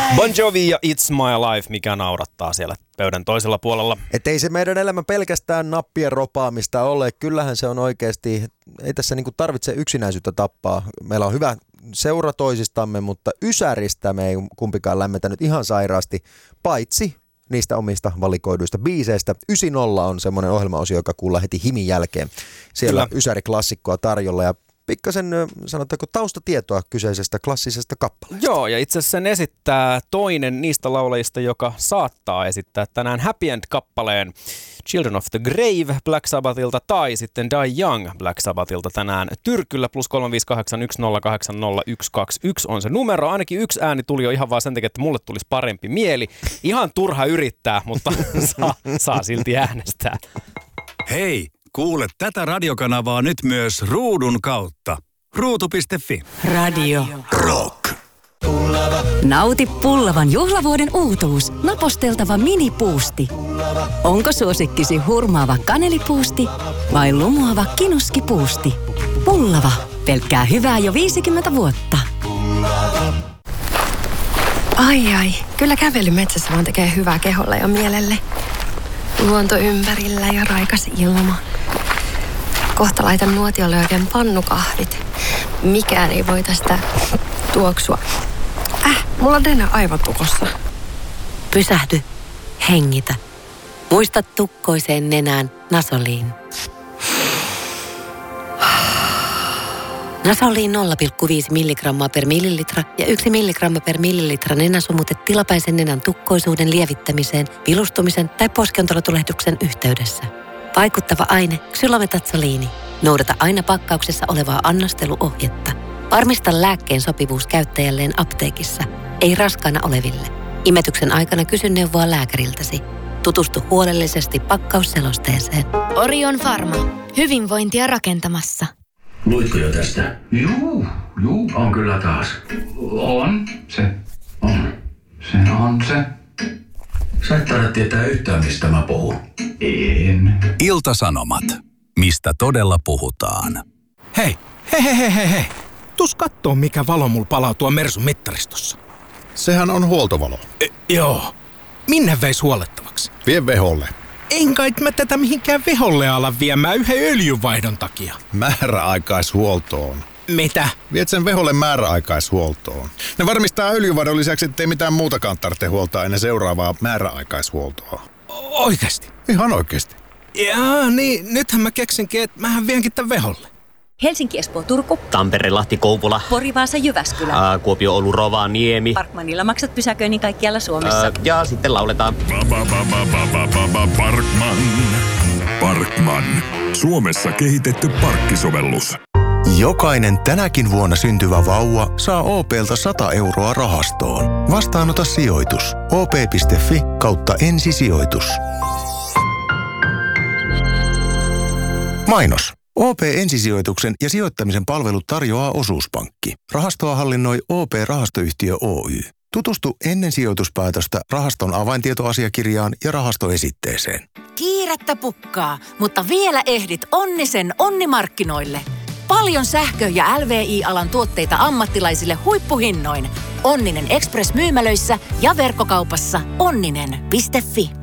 Bon Jovi ja It's My Life, mikä naurattaa siellä pöydän toisella puolella. Että ei se meidän elämä pelkästään nappien ropaamista ole. Kyllähän se on oikeasti, ei tässä niinku tarvitse yksinäisyyttä tappaa. Meillä on hyvä seura toisistamme, mutta ysäristä me ei kumpikaan lämmetänyt ihan sairaasti, paitsi niistä omista valikoiduista biiseistä. 90 on semmoinen ohjelmaosio, joka kuullaan heti himin jälkeen. Siellä on ysäriklassikkoa tarjolla ja pikkasen, sanotaanko, taustatietoa kyseisestä klassisesta kappaleesta. Joo, ja itse asiassa sen esittää toinen niistä laulajista, joka saattaa esittää tänään Happy End-kappaleen Children of the Grave Black Sabbathilta tai sitten Die Young Black Sabbathilta tänään Tyrkyllä +35810800121 on se numero. Ainakin yksi ääni tuli jo ihan vaan sen takia, että mulle tulisi parempi mieli. Ihan turha yrittää, mutta saa silti äänestää. Hei, kuule tätä radiokanavaa nyt myös ruudun kautta. Ruutu.fi. Radio Rock. Nauti Pullavan juhlavuoden uutuus. Naposteltava minipuusti. Onko suosikkisi hurmaava kanelipuusti vai lumuava kinuskipuusti? Pullava. Pelkkää hyvää jo 50 vuotta. Ai, kyllä kävely metsässä vaan tekee hyvää keholle ja mielelle. Luonto ympärillä ja raikas ilma. Kohta laitan nuotiolle oikein pannukahvit. Mikään ei voi tästä tuoksua. Mulla on nenä aivan tukossa. Pysähdy. Hengitä. Muista tukkoiseen nenään Nasoliin. Nasoliin 0,5 milligrammaa per millilitra ja 1 milligramma per millilitra nenäsumutet tilapäisen nenän tukkoisuuden lievittämiseen, vilustumisen tai poskiontelotulehduksen yhteydessä. Vaikuttava aine xylometatsoliini. Noudata aina pakkauksessa olevaa annosteluohjetta. Varmista lääkkeen sopivuus käyttäjälleen apteekissa, ei raskaana oleville. Imetyksen aikana kysy neuvoa lääkäriltäsi. Tutustu huolellisesti pakkausselosteeseen. Orion Pharma. Hyvinvointia rakentamassa. Luitko jo tästä? Juu, on kyllä taas. On. Se. Sä et taida tietää yhtään, mistä mä puhun. En. Ilta-Sanomat. Mistä todella puhutaan. Hei. Tuus kattoo, mikä valo mulla palaa tuo Mersun mittaristossa. Sehän on huoltovalo. Joo. Minne veis huollettavaksi? Vie veholle. En kai mä tätä mihinkään veholle ala viemään yhden öljynvaihdon takia. Määräaikaishuoltoon. Mitä? Viet sen veholle määräaikaishuoltoon. Ne varmistaa öljynvaihdon lisäksi, ettei mitään muutakaan tarvitse huoltaa ennen seuraavaa määräaikaishuoltoa. Oikeesti? Ihan oikeesti. Jaa, niin nythän mä keksinkin, että mähän vienkin tän veholle. Helsinki, Espoo, Turku. Tampere, Lahti, Kouvola. Pori, Vaasa, Jyväskylä. Kuopio, Oulu, Rovaniemi. Parkmanilla maksat pysäköinnin kaikkialla Suomessa. Ja sitten lauletaan. Parkman. Suomessa kehitetty parkkisovellus. Jokainen tänäkin vuonna syntyvä vauva saa OP:lta 100 euroa rahastoon. Vastaanota sijoitus. op.fi/ensisijoitus. Mainos. OP-ensisijoituksen ja sijoittamisen palvelut tarjoaa Osuuspankki. Rahastoa hallinnoi OP-rahastoyhtiö Oy. Tutustu ennen sijoituspäätöstä rahaston avaintietoasiakirjaan ja rahastoesitteeseen. Kiirettä pukkaa, mutta vielä ehdit Onnisen Onnimarkkinoille. Paljon sähkö- ja LVI-alan tuotteita ammattilaisille huippuhinnoin. Onninen Express-myymälöissä ja verkkokaupassa onninen.fi.